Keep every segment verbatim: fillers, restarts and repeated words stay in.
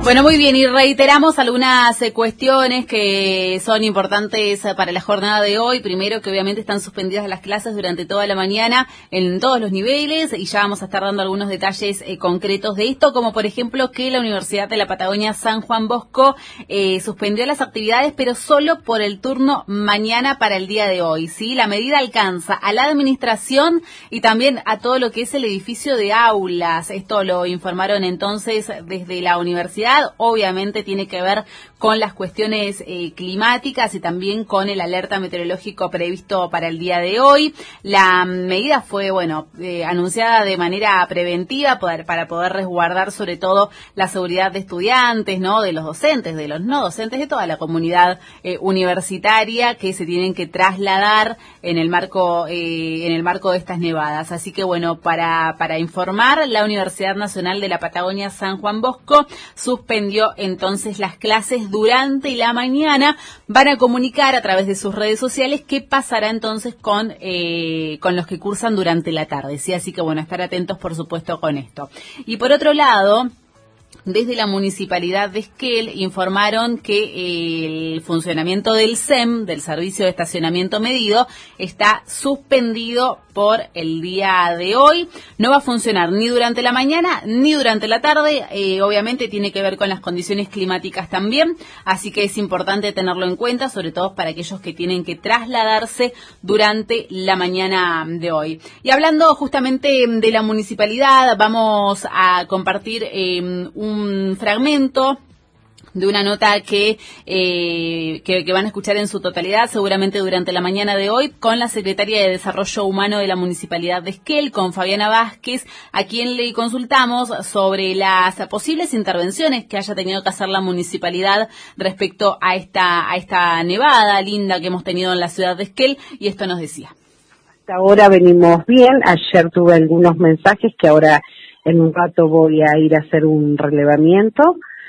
Bueno, muy bien, y reiteramos algunas eh, cuestiones que son importantes eh, para la jornada de hoy. Primero, que obviamente están suspendidas las clases durante toda la mañana en todos los niveles, y ya vamos a estar dando algunos detalles eh, concretos de esto, como por ejemplo que la Universidad de la Patagonia San Juan Bosco eh, suspendió las actividades, pero solo por el turno mañana para el día de hoy, ¿sí? La medida alcanza a la administración y también a todo lo que es el edificio de aulas. Esto lo informaron entonces desde la universidad. Obviamente tiene que ver con las cuestiones eh, climáticas y también con el alerta meteorológico previsto para el día de hoy. La medida fue, bueno, eh, anunciada de manera preventiva poder, para poder resguardar sobre todo la seguridad de estudiantes, ¿no? De los docentes, de los no docentes, de toda la comunidad eh, universitaria que se tienen que trasladar en el marco eh, en el marco de estas nevadas. Así que bueno, para para informar, la Universidad Nacional de la Patagonia San Juan Bosco suspendió entonces las clases durante la mañana. Van a comunicar a través de sus redes sociales qué pasará entonces con eh, con los que cursan durante la tarde, ¿sí? Así que bueno, estar atentos por supuesto con esto. Y por otro lado, desde la Municipalidad de Esquel informaron que el funcionamiento del S E M, del Servicio de Estacionamiento Medido, está suspendido por el día de hoy. No va a funcionar ni durante la mañana ni durante la tarde. Eh, obviamente tiene que ver con las condiciones climáticas también, así que es importante tenerlo en cuenta, sobre todo para aquellos que tienen que trasladarse durante la mañana de hoy. Y hablando justamente de la municipalidad, vamos a compartir eh, un fragmento de una nota que, eh, que que van a escuchar en su totalidad seguramente durante la mañana de hoy con la Secretaria de Desarrollo Humano de la Municipalidad de Esquel, con Fabiana Vázquez, a quien le consultamos sobre las posibles intervenciones que haya tenido que hacer la municipalidad respecto a esta a esta nevada linda que hemos tenido en la ciudad de Esquel, y esto nos decía. Hasta ahora venimos bien. Ayer tuve algunos mensajes que ahora en un rato voy a ir a hacer un relevamiento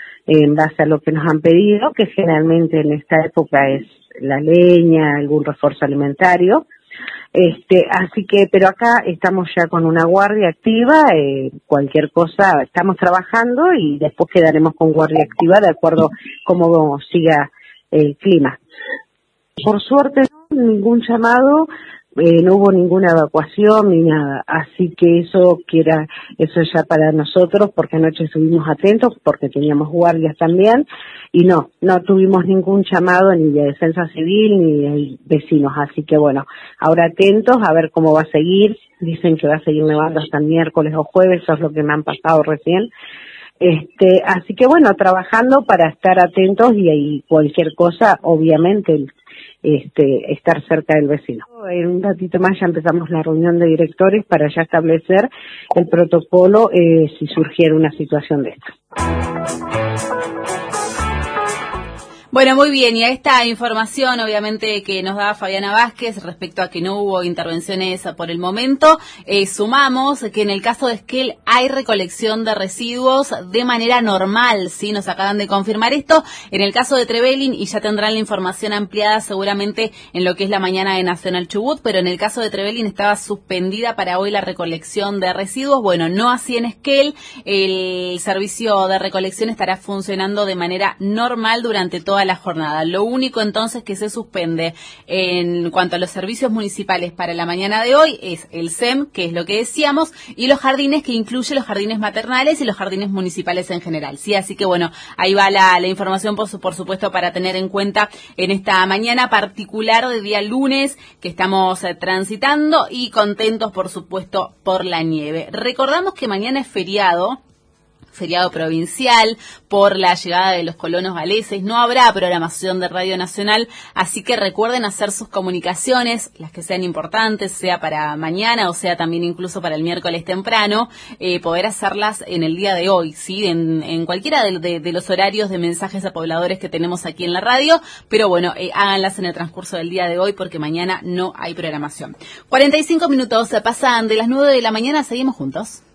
en base a lo que nos han pedido, que generalmente en esta época es la leña, algún refuerzo alimentario. Este, así que, pero acá estamos ya con una guardia activa, eh, cualquier cosa, estamos trabajando y después quedaremos con guardia activa de acuerdo a cómo siga el clima. Por suerte, ningún llamado. Eh, no hubo ninguna evacuación ni nada, así que eso que era, eso ya para nosotros, porque anoche estuvimos atentos, porque teníamos guardias también, y no, no tuvimos ningún llamado ni de defensa civil ni de vecinos, así que bueno, ahora atentos a ver cómo va a seguir. Dicen que va a seguir nevando hasta el miércoles o jueves, eso es lo que me han pasado recién. Este, así que bueno, trabajando para estar atentos y ahí cualquier cosa, obviamente, este, estar cerca del vecino. En un ratito más ya empezamos la reunión de directores para ya establecer el protocolo eh, si surgiera una situación de esto. Bueno, muy bien, y a esta información obviamente que nos da Fabiana Vázquez respecto a que no hubo intervenciones por el momento, eh, sumamos que en el caso de Esquel hay recolección de residuos de manera normal, ¿sí? Nos acaban de confirmar esto. En el caso de Trevelin, y ya tendrán la información ampliada seguramente en lo que es la mañana de Nacional Chubut, pero en el caso de Trevelin estaba suspendida para hoy la recolección de residuos. Bueno, no así en Esquel, el servicio de recolección estará funcionando de manera normal durante toda la jornada. Lo único entonces que se suspende en cuanto a los servicios municipales para la mañana de hoy es el S E M, que es lo que decíamos, y los jardines, que incluye los jardines maternales y los jardines municipales en general, ¿sí? Así que bueno, ahí va la, la información por, su, por supuesto para tener en cuenta en esta mañana particular de día lunes que estamos eh, transitando, y contentos por supuesto por la nieve. Recordamos que mañana es feriado, feriado provincial por la llegada de los colonos galeses. No habrá programación de Radio Nacional, así que recuerden hacer sus comunicaciones, las que sean importantes, sea para mañana o sea también incluso para el miércoles temprano, eh, poder hacerlas en el día de hoy, ¿sí? En, en cualquiera de, de, de los horarios de mensajes a pobladores que tenemos aquí en la radio, pero bueno, eh, háganlas en el transcurso del día de hoy porque mañana no hay programación. cuarenta y cinco minutos pasan de las nueve de la mañana, seguimos juntos.